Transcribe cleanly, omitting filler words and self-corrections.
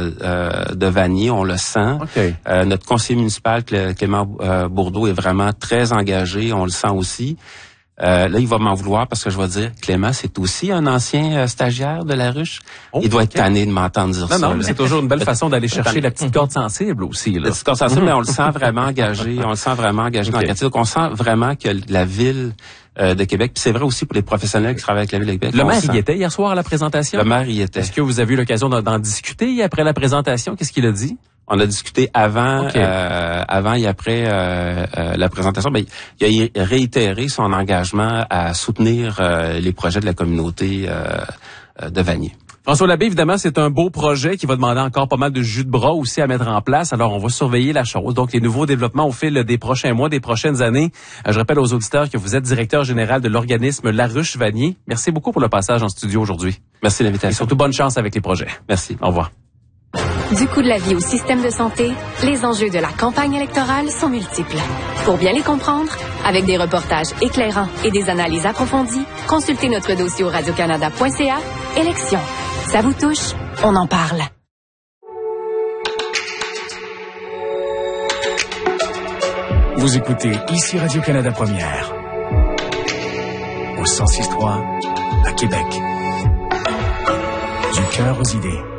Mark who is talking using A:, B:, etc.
A: de Vanier, on le sent.
B: Okay.
A: Notre conseiller municipal, Clément Bourdeau, est vraiment très engagé, on le sent aussi. Là, il va m'en vouloir parce que je vais dire, Clément, c'est aussi un ancien stagiaire de la ruche. Il doit être tanné de m'entendre dire ça.
B: Non, mais c'est toujours une belle façon d'aller chercher la petite corde sensible aussi. Là.
A: La petite corde sensible, mais on le sent vraiment engagé. On le sent vraiment engagé dans le quartier. Donc, on sent vraiment que la ville de Québec, puis c'est vrai aussi pour les professionnels qui travaillent avec la ville de Québec.
B: Le maire y était hier soir à la présentation?
A: Le maire y était.
B: Est-ce que vous avez eu l'occasion d'en discuter après la présentation? Qu'est-ce qu'il a dit?
A: On a discuté avant et après la présentation. Ben, il a réitéré son engagement à soutenir les projets de la communauté de Vanier.
B: François Labbé, évidemment, c'est un beau projet qui va demander encore pas mal de jus de bras aussi à mettre en place. Alors, on va surveiller la chose. Donc, les nouveaux développements au fil des prochains mois, des prochaines années. Je rappelle aux auditeurs que vous êtes directeur général de l'organisme La Ruche Vanier. Merci beaucoup pour le passage en studio aujourd'hui.
A: Merci de l'invitation.
B: Et surtout, bonne chance avec les projets.
A: Merci.
B: Au revoir.
C: Du coût de la vie au système de santé, les enjeux de la campagne électorale sont multiples. Pour bien les comprendre, avec des reportages éclairants et des analyses approfondies, consultez notre dossier au radiocanada.ca. Élections. Ça vous touche? On en parle.
D: Vous écoutez ici Radio-Canada Première. Au 106.3 à Québec. Du cœur aux idées.